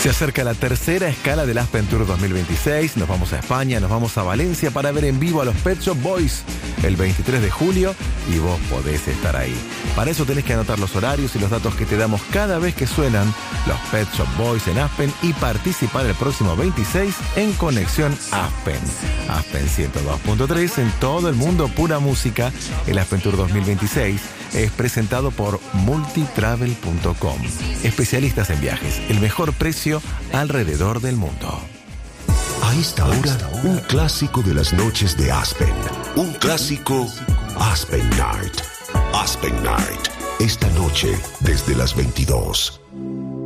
Se acerca la tercera escala del Aspen Tour 2026. Nos vamos a España, nos vamos a Valencia para ver en vivo a los Pet Shop Boys el 23 de julio y vos podés estar ahí. Para eso tenés que anotar los horarios y los datos que te damos cada vez que suenan los Pet Shop Boys en Aspen y participar el próximo 26 en Conexión Aspen. Aspen 102.3 en todo el mundo, pura música. El Aspen Tour 2026 es presentado por multitravel.com. Especialistas en viajes, el mejor precio alrededor del mundo. A esta hora, un clásico de las noches de Aspen. Un clásico Aspen Night. Aspen Night. Esta noche desde las 22.